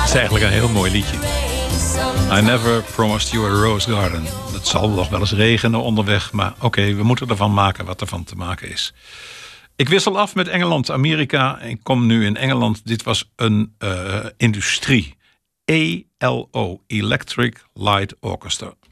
is eigenlijk een heel mooi liedje. I never promised you a rose garden. Het zal nog wel eens regenen onderweg, maar oké, we moeten ervan maken wat ervan te maken is. Ik wissel af met Engeland, Amerika. Ik kom nu in Engeland. Dit was een industrie. ELO, Electric Light Orchestra.